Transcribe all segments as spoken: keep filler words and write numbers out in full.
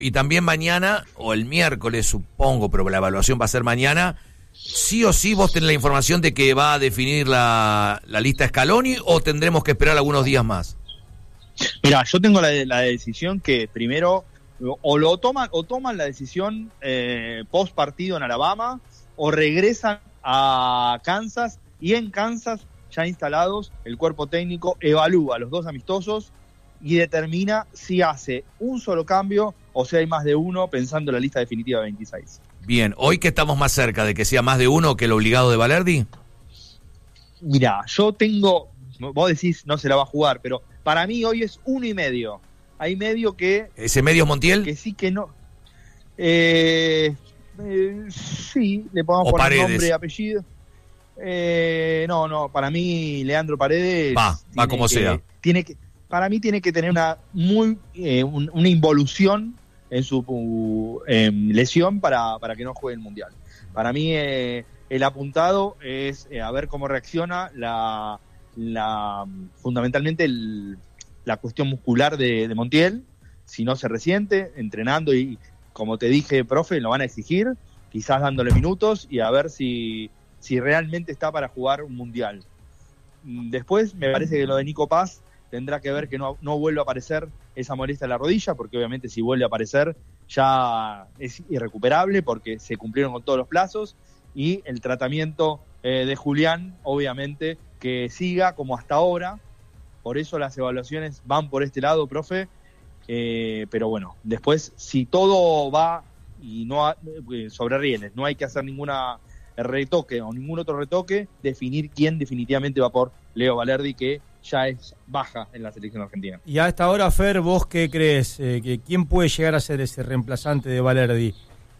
Y también mañana, o el miércoles supongo, pero la evaluación va a ser mañana, sí o sí vos tenés la información de que va a definir la, la lista Scaloni, o tendremos que esperar algunos días más. Mira, yo tengo la, la decisión que primero o lo toman o toman la decisión eh, post partido en Alabama, o regresan a Kansas, y en Kansas ya instalados el cuerpo técnico evalúa los dos amistosos y determina si hace un solo cambio o si hay más de uno, pensando en la lista definitiva de veintiséis. Bien, hoy que estamos más cerca de que sea más de uno que el obligado de Balerdi. Mirá, yo tengo, vos decís no se la va a jugar, pero para mí hoy es uno y medio. Hay medio que... ¿Ese medio es Montiel? Que sí, que no. Eh, eh, sí, le podemos o poner Paredes. Nombre y apellido. Eh, no, no, para mí Leandro Paredes... Va, va como que, sea. Tiene que, para mí tiene que tener una muy eh, un, una involución en su uh, eh, lesión para, para que no juegue el Mundial. Para mí eh, el apuntado es eh, a ver cómo reacciona la, la fundamentalmente el, la cuestión muscular de, de Montiel, si no se resiente, entrenando, y como te dije, profe, lo van a exigir, quizás dándole minutos, y a ver si, si realmente está para jugar un Mundial. Después me parece que lo de Nico Paz tendrá que ver que no, no vuelva a aparecer esa molestia en la rodilla, porque obviamente si vuelve a aparecer ya es irrecuperable, porque se cumplieron con todos los plazos, y el tratamiento eh, de Julián, obviamente, que siga como hasta ahora. Por eso las evaluaciones van por este lado, profe, eh, pero bueno, después si todo va y no ha, sobre rieles, no hay que hacer ninguna retoque o ningún otro retoque, definir quién definitivamente va por Leo Balerdi, que ya es baja en la selección argentina. Y a esta hora, Fer, ¿vos qué crees? Eh, que ¿Quién puede llegar a ser ese reemplazante de Balerdi?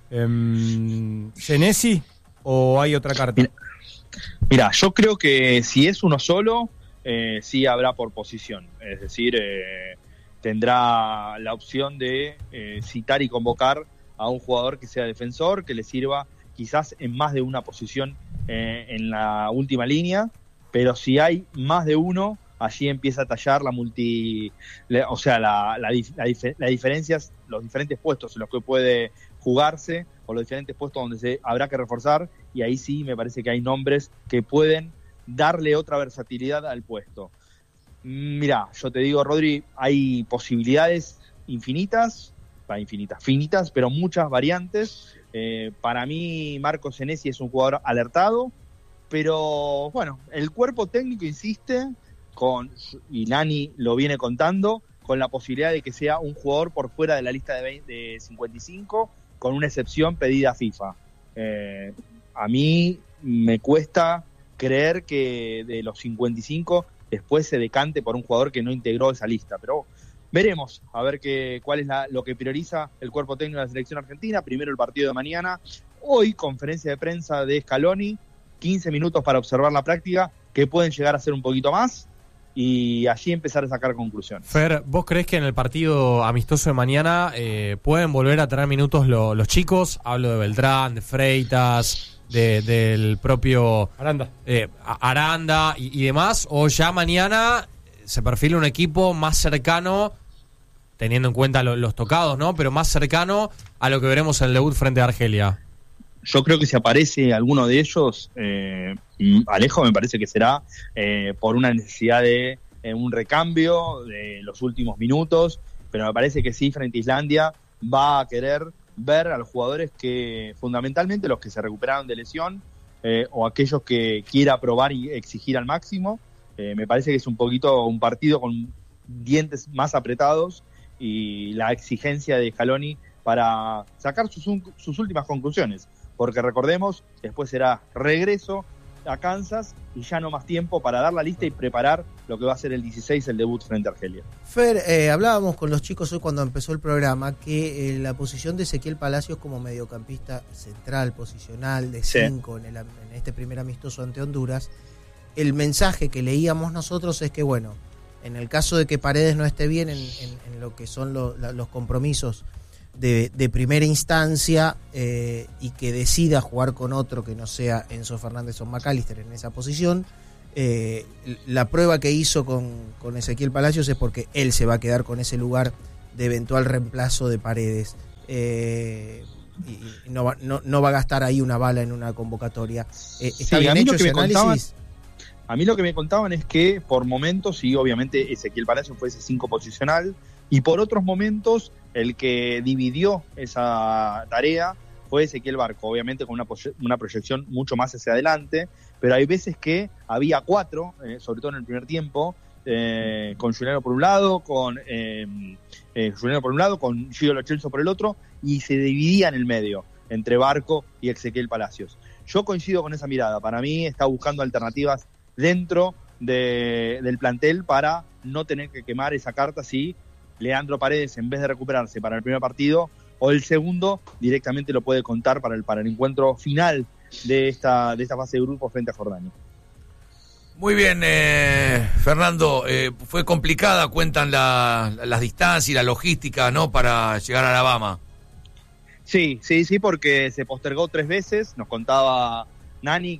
Eh, ¿Senesi o hay otra carta? Mira, mira, yo creo que si es uno solo, eh, sí habrá por posición. Es decir, eh, tendrá la opción de eh, citar y convocar a un jugador que sea defensor, que le sirva quizás en más de una posición eh, en la última línea, pero si hay más de uno, allí empieza a tallar la multi, o sea, la, la, la, la diferencias, los diferentes puestos en los que puede jugarse, o los diferentes puestos donde se habrá que reforzar, y ahí sí me parece que hay nombres que pueden darle otra versatilidad al puesto. Mirá, yo te digo, Rodri, hay posibilidades infinitas, para infinitas, finitas, pero muchas variantes. Eh, para mí, Marco Senesi es un jugador alertado, pero bueno, el cuerpo técnico insiste, con, y Nani lo viene contando, con la posibilidad de que sea un jugador por fuera de la lista de, veinte, de cincuenta y cinco, con una excepción pedida a FIFA. Eh, a mí me cuesta creer que de los cincuenta y cinco después se decante por un jugador que no integró esa lista, pero veremos a ver qué, cuál es la, lo que prioriza el cuerpo técnico de la selección argentina. Primero el partido de mañana, hoy conferencia de prensa de Scaloni, quince minutos para observar la práctica, que pueden llegar a ser un poquito más, y allí empezar a sacar conclusiones. Fer, ¿vos creés que en el partido amistoso de mañana eh, pueden volver a tener minutos lo, los chicos? Hablo de Beltrán, de Freitas, de, del propio Aranda, eh, Aranda y, y demás, o ya mañana se perfila un equipo más cercano, teniendo en cuenta lo, los tocados, ¿no? Pero más cercano a lo que veremos en el debut frente a Argelia. Yo creo que si aparece alguno de ellos, eh, Alejo, me parece que será eh, por una necesidad de eh, un recambio de los últimos minutos, pero me parece que sí, frente a Islandia, va a querer ver a los jugadores que, fundamentalmente los que se recuperaron de lesión, eh, o aquellos que quiera probar y exigir al máximo. Eh, me parece que es un poquito un partido con dientes más apretados, y la exigencia de Scaloni para sacar sus, sus últimas conclusiones. Porque recordemos, después será regreso a Kansas y ya no más tiempo para dar la lista y preparar lo que va a ser el dieciséis, el debut frente a Argelia. Fer, eh, hablábamos con los chicos hoy cuando empezó el programa que eh, la posición de Ezequiel Palacios como mediocampista central, posicional, de cinco sí. en, en este primer amistoso ante Honduras, el mensaje que leíamos nosotros es que, bueno, en el caso de que Paredes no esté bien en, en, en lo que son lo, la, los compromisos De, de primera instancia eh, y que decida jugar con otro que no sea Enzo Fernández o McAllister en esa posición, eh, la prueba que hizo con, con Ezequiel Palacios es porque él se va a quedar con ese lugar de eventual reemplazo de Paredes. eh, y, y no, va, no, no va a gastar ahí una bala en una convocatoria. Eh, ¿Está Sí, bien a mí hecho lo que ese me contaban- análisis? A mí lo que me contaban es que por momentos, sí, obviamente Ezequiel Palacios fue ese cinco posicional, y por otros momentos el que dividió esa tarea fue Ezequiel Barco, obviamente con una, proye- una proyección mucho más hacia adelante, pero hay veces que había cuatro, eh, sobre todo en el primer tiempo, eh, con Juliano por un lado, con eh, eh, Juliano por un lado, con Gio Lo Celso por el otro, y se dividía en el medio entre Barco y Ezequiel Palacios. Yo coincido con esa mirada. Para mí está buscando alternativas dentro de, del plantel para no tener que quemar esa carta si Leandro Paredes, en vez de recuperarse para el primer partido o el segundo, directamente lo puede contar para el, para el encuentro final de esta, de esta fase de grupos frente a Jordania. Muy bien, eh, Fernando, eh, fue complicada, cuentan la, las distancias y la logística, ¿no?, para llegar a Alabama. Sí, sí, sí, porque se postergó tres veces, nos contaba Nani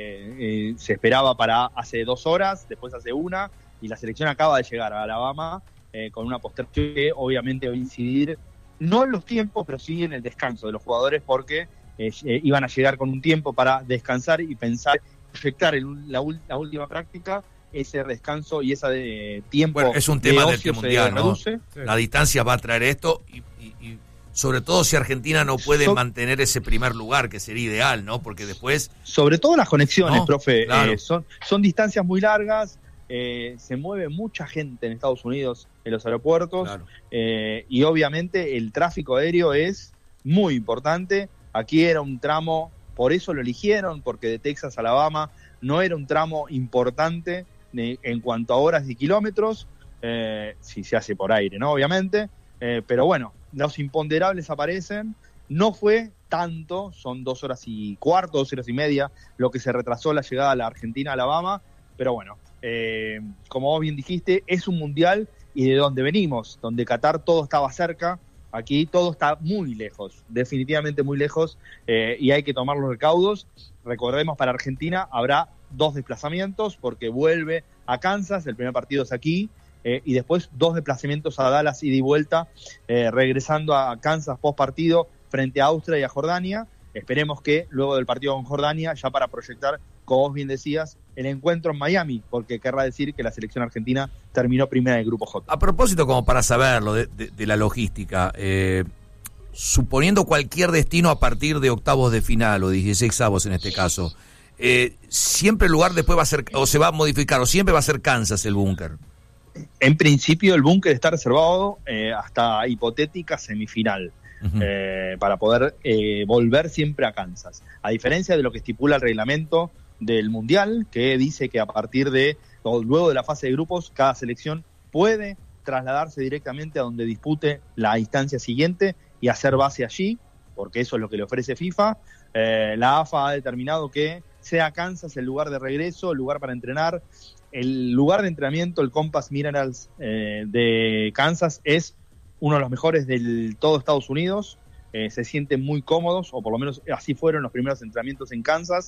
que eh, se esperaba para hace dos horas, después hace una, y la selección acaba de llegar a Alabama eh, con una postergación que obviamente va a incidir, no en los tiempos, pero sí en el descanso de los jugadores, porque eh, eh, iban a llegar con un tiempo para descansar y pensar, proyectar el, la, la última práctica, ese descanso y ese de tiempo. Bueno, es un de tema del ocio que se mundial, ¿no? reduce. La distancia va a traer esto y, y, y sobre todo si Argentina no puede So- mantener ese primer lugar, que sería ideal, ¿no? Porque después... Sobre todo las conexiones, No, profe, claro. eh, son, son distancias muy largas, eh, se mueve mucha gente en Estados Unidos en los aeropuertos, Claro. eh, y obviamente el tráfico aéreo es muy importante. Aquí era un tramo, por eso lo eligieron, porque de Texas a Alabama no era un tramo importante de- en cuanto a horas y kilómetros, eh, si se hace por aire, ¿no? Obviamente, eh, pero bueno, los imponderables aparecen. No fue tanto, son dos horas y cuarto, dos horas y media, lo que se retrasó la llegada a la Argentina a Alabama, pero bueno, eh, como vos bien dijiste, es un mundial y de donde venimos, donde Qatar todo estaba cerca, aquí todo está muy lejos, definitivamente muy lejos, eh, y hay que tomar los recaudos. Recordemos, para Argentina habrá dos desplazamientos, porque vuelve a Kansas, el primer partido es aquí, eh, y después dos desplazamientos a Dallas ida y vuelta, eh, regresando a Kansas post partido frente a Austria y a Jordania. Esperemos que luego del partido con Jordania, ya para proyectar, como vos bien decías, el encuentro en Miami, porque querrá decir que la selección argentina terminó primera del grupo J. A propósito, como para saberlo, de, de, de la logística, eh, suponiendo cualquier destino a partir de octavos de final, o dieciséis avos en este caso, eh, siempre el lugar después va a ser, o se va a modificar, o siempre va a ser Kansas el búnker. En principio el búnker está reservado eh, hasta hipotética semifinal. Uh-huh. Eh, para poder eh, volver siempre a Kansas. A diferencia de lo que estipula el reglamento del Mundial, que dice que a partir de, o luego de la fase de grupos, cada selección puede trasladarse directamente a donde dispute la instancia siguiente y hacer base allí, porque eso es lo que le ofrece FIFA. Eh, la A F A ha determinado que sea Kansas el lugar de regreso, el lugar para entrenar. El lugar de entrenamiento, el Compass Minerals eh, de Kansas, es uno de los mejores del todo Estados Unidos, eh, se sienten muy cómodos, o por lo menos así fueron los primeros entrenamientos en Kansas,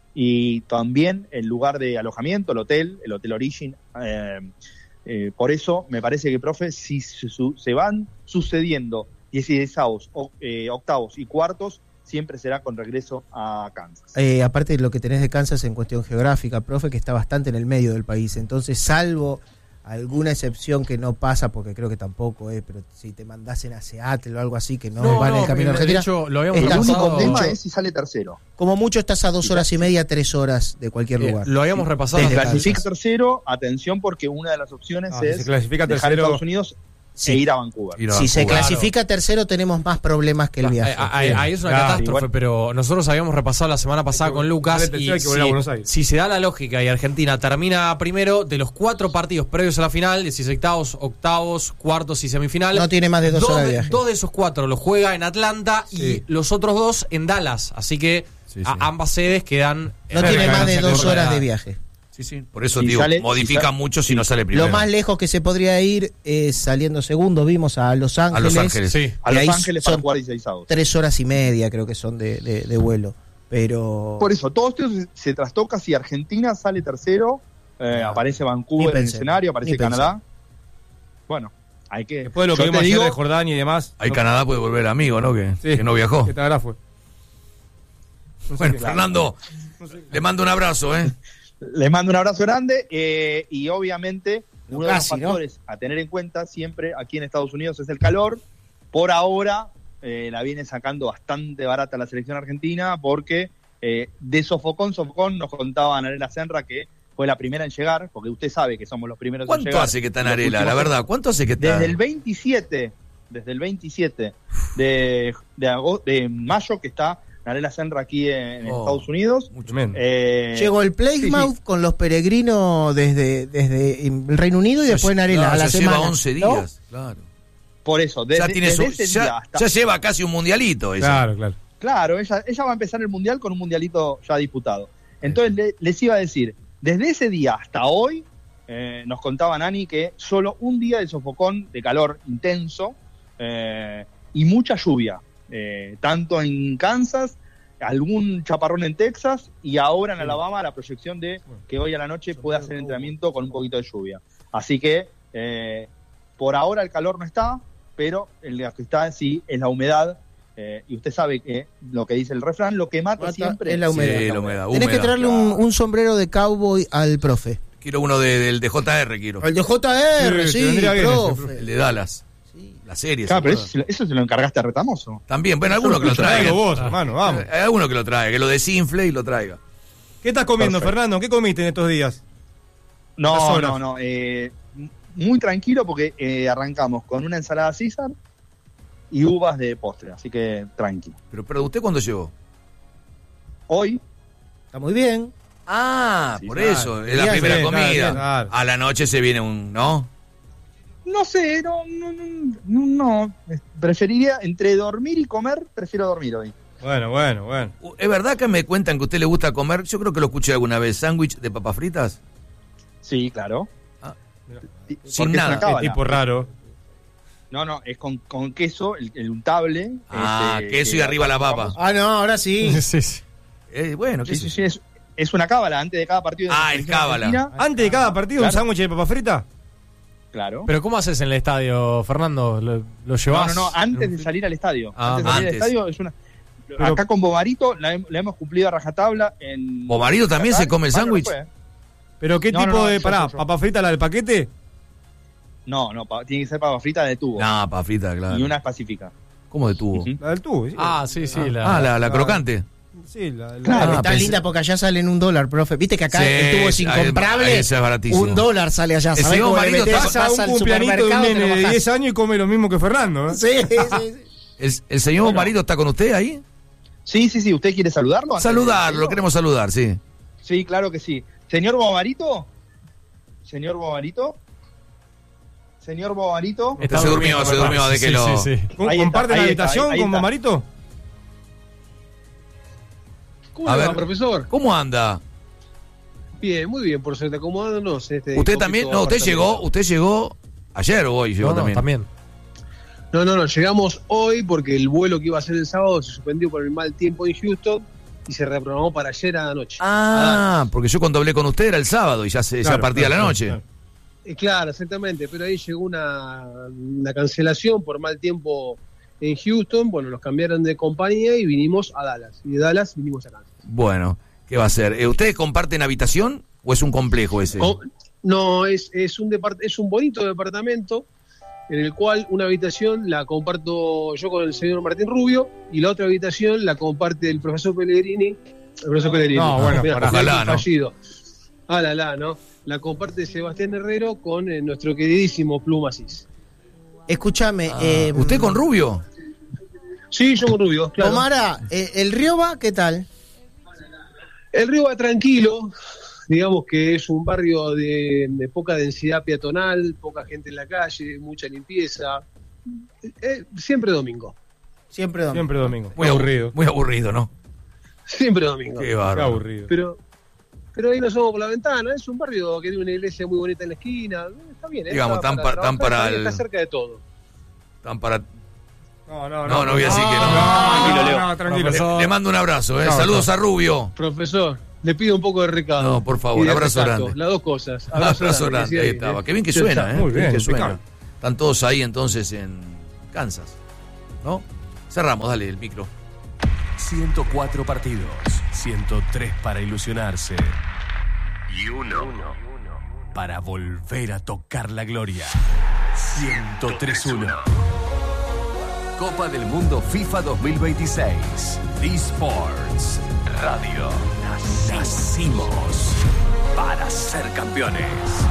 y también el lugar de alojamiento, el hotel, el Hotel Origin. Eh, eh, por eso me parece que, profe, si se, su, se van sucediendo dieciséisavos, eh, octavos y cuartos, siempre será con regreso a Kansas. Eh, aparte de lo que tenés de Kansas en cuestión geográfica, profe, que está bastante en el medio del país, entonces salvo alguna excepción que no pasa, porque creo que tampoco es, pero si te mandasen a Seattle o algo así, que no, No, van en no, el camino de Argentina, hecho, lo habíamos El Está único repasado, tema mucho. es si sale tercero. como mucho estás a dos horas y media, tres horas de cualquier eh, lugar. lo habíamos repasado. Desde Se antes. clasifica tercero, atención, porque una de las opciones Ah, si es se clasifica dejar tercero- Estados Unidos Sí. e ir a Vancouver. Ir a Si se Vancouver. clasifica tercero, tenemos más problemas que el viaje. Eh, Ahí, ahí es una Claro, catástrofe, igual. pero nosotros habíamos repasado la semana pasada Hay que- con Lucas sale tercero, y hay que volver a Buenos si, Aires. si se da la lógica y Argentina termina primero, de los cuatro partidos previos a la final, dieciséisavos, octavos, cuartos y semifinal, No tiene más de dos dos horas de viaje. Dos de esos cuatro los juega en Atlanta Sí. y los otros dos en Dallas, así que Sí, a- sí. ambas sedes quedan... No en tiene una más de ganancia dos corta horas edad. de viaje. Sí, sí. Por eso Si digo, sale- modifica si sale- mucho si no sale primero. Lo más lejos que se podría ir es saliendo segundo, vimos a Los a Ángeles. Los Ángeles. Sí. A Y Los ahí Ángeles para son jugar dieciséisavos. Tres horas y media creo que son de, de, de vuelo. Pero Por eso, todo esto se, se trastoca si Argentina sale tercero, eh, No. aparece Ni Vancouver en el pensé, escenario, aparece ni Canadá. Bueno, hay que... Después de lo que yo vimos te ayer digo, de Jordania y demás. Ahí no- Canadá puede volver amigo, ¿no? Que, Sí, que no viajó. Que Tagará fue. No sé Bueno, qué- Fernando, le mando un abrazo, ¿eh? Les mando un abrazo grande eh, y obviamente uno Casi, de ¿no? los factores a tener en cuenta siempre aquí en Estados Unidos es el calor. Por ahora eh, la viene sacando bastante barata la selección argentina porque eh, de sofocón, sofocón nos contaba Anarela Senra que fue la primera en llegar, porque usted sabe que somos los primeros en ¿Cuánto llegar. hace que está en Los Arela? La últimos- verdad, ¿cuánto hace que está? Desde el veintisiete, desde el veintisiete de, de, ago- de mayo que está Anarela Senra aquí en, en Oh. Estados Unidos. Tremendo. Eh, Llegó el Plymouth sí, con los peregrinos desde, desde el Reino Unido y después en Arela, Claro, a la ya semana. lleva once ¿no? días, claro. Por eso, desde, Ya, tiene desde su- ese ya- día hasta... ya lleva casi un mundialito esa. Claro, claro. Claro, ella, ella va a empezar el mundial con un mundialito ya disputado. Entonces le- les iba a decir, desde ese día hasta hoy, eh, nos contaba Nani que solo un día de sofocón de calor intenso eh, y mucha lluvia, eh, tanto en Kansas, algún chaparrón en Texas y ahora en Alabama la proyección de que hoy a la noche pueda hacer entrenamiento con un poquito de lluvia. Así que eh, por ahora el calor no está, pero el que está sí es la humedad. Eh, y usted sabe que lo que dice el refrán, lo que mata, Mata siempre es la humedad. Sí, la humedad. Tenés que húmeda. traerle un, un sombrero de cowboy al profe. Quiero uno de- del de J R, quiero. El de J R, Sí, sí, te vendría bien ese, profe. El de Dallas. Sí. La serie. Claro, ¿se pero acuerda? eso, se lo- eso se lo encargaste a Retamoso. También, bueno, alguno que lo traiga. Traelo vos, hermano, vamos. Hay alguno que lo traiga, que lo desinfle y lo traiga. ¿Qué estás comiendo, Perfecto. Fernando? ¿Qué comiste en estos días? Las No, horas. no, no. eh, muy tranquilo porque eh, arrancamos con una ensalada César y uvas de postre, así que tranqui. Pero, pero ¿usted cuándo llegó? Hoy, Está muy bien. Ah, Sí, por claro. eso, es la Bien, primera bien, comida. claro, claro. A la noche se viene un, ¿no? no sé, no, no, no, no, no. Preferiría, entre dormir y comer, prefiero dormir hoy. Bueno, bueno, bueno. Uh, ¿Es verdad que me cuentan que a usted le gusta comer? Yo creo que lo escuché alguna vez, sándwich de papas fritas. Sí, claro. Ah, Y- sin porque es nada. una Qué cábala. tipo raro. No, no, es con, con queso, el, el untable. Ah, este, queso que y arriba la papa. Ah, no, ahora sí. Sí, sí. Eh, bueno, qué Sí, sé sí, yo. sí, es, es una cábala antes de cada partido. de la Ah, el selección cábala. argentina. Antes de cada partido, un Claro. sándwich de papa frita. Claro. Pero ¿cómo haces en el estadio, Fernando? ¿Lo, lo No, llevas? no, no, antes de salir al estadio. Ah, antes de salir antes. al estadio es una. Pero- Acá con Bomarito la, hem- la hemos cumplido a rajatabla. En ¿Bomarito también se come el Bueno, sándwich? fue. ¿Pero qué No, tipo no, no, de. yo, Pará, yo, yo. papa frita la del paquete? No, no, pa- tiene que ser papa frita de tubo. No, papa frita, claro. Y una específica. ¿Cómo de tubo? Ujú. La del tubo. Sí, Ah, sí, sí. Ah, la, la, la Ah. crocante. sí la, la- Claro. Ah, Está pensé- linda porque allá salen un dólar, profe. Viste que acá Sí, el tubo es ahí- incomprable. ahí ese es baratísimo. Un dólar sale allá. El ¿Sabés señor cómo le marido metés? está- Pasa Vas un al cumpleañito de un supermercado, te nene lo de bajás. diez años y come lo mismo que Fernando. ¿eh? Sí, sí, sí. ¿El, el señor Bueno. Bomarito está con usted ahí? Sí, sí, sí. ¿Usted quiere saludarlo? antes de Saludarlo, decirlo? lo queremos saludar, sí. Sí, claro que sí. Señor Bomarito. Señor Bomarito. Señor Bomarito. Está Se durmió, se durmió, Sí, déjelo. Sí, sí. ¿Com- Ahí está, ¿Comparten ahí habitación está, ahí con está. Mamarito? ¿Cómo A le va, ver. profesor? ¿Cómo anda? Bien, muy bien, por suerte, acomodándonos. Este Usted cómico también, no, usted apartamento. llegó, usted llegó ayer o hoy llegó No, no, también. también. No, no, no, llegamos hoy porque el vuelo que iba a ser el sábado se suspendió por el mal tiempo en Houston y se reprogramó para ayer a la noche. Ah, porque yo cuando hablé con usted era el sábado y ya se ya Claro, partía claro, la noche. claro. Eh, claro, exactamente, pero ahí llegó una, una cancelación por mal tiempo en Houston. Bueno, nos cambiaron de compañía y vinimos a Dallas. Y de Dallas vinimos acá. Bueno, ¿qué va a ser? Eh, ¿Ustedes comparten habitación o es un complejo ese? Co- No, es, es, un depart- es un bonito departamento en el cual una habitación la comparto yo con el señor Martín Rubio y la otra habitación la comparte el profesor Pellegrini. El profesor Pellegrini. No, bueno, Mirá, pará. Ojalá, mirá, ¿no? fallido. Ah, la, la, ¿no? La comparte Sebastián Herrero con eh, nuestro queridísimo Pluma Cis. Escúchame. Ah, eh, ¿Usted con Rubio? Sí, yo con Rubio, claro. Omara, eh, ¿el río va? ¿Qué tal? El río va tranquilo, digamos que es un barrio de, de poca densidad peatonal, poca gente en la calle, mucha limpieza. Eh, siempre domingo, Siempre domingo. Siempre domingo. Muy aburrido. Muy aburrido, ¿no? siempre domingo. Qué Qué bárbaro. aburrido. Pero pero ahí nos somos por la ventana, es un barrio que tiene una iglesia muy bonita en la esquina, está bien, ¿eh? Digamos, Está tan pa- tan trabajar, para está bien, el- está cerca de todo. Están para... No, no, No, no voy a decir que no. Tranquilo, Leo. No, tranquilo. Profesor. Le mando un abrazo, ¿eh? No, Saludos a Rubio. Profesor, le pido un poco de recado. No, por favor, y de abrazo rescato, grande. Las dos cosas. Abrazo que grande, siga ahí bien, estaba. ¿eh? Qué bien que Chao, suena, chao. ¿eh? Muy Qué bien bien, que suena. impecable. Están todos ahí entonces en Kansas, ¿no? Cerramos, dale el micro. ciento cuatro partidos, ciento tres para ilusionarse y uno para volver a tocar la gloria. ciento tres uno. Copa del Mundo FIFA dos mil veintiséis. eSports Radio. Nacimos para ser campeones.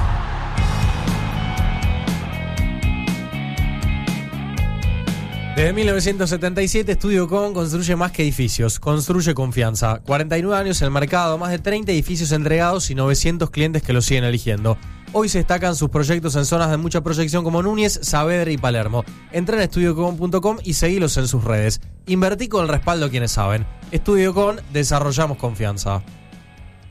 Desde mil novecientos setenta y siete, Estudio Com construye más que edificios, construye confianza. cuarenta y nueve años en el mercado, más de treinta edificios entregados y novecientos clientes que lo siguen eligiendo. Hoy se destacan sus proyectos en zonas de mucha proyección como Núñez, Saavedra y Palermo. Entra en estudio com punto com y seguilos en sus redes. Invertí con el respaldo a quienes saben. Estudio Com, desarrollamos confianza.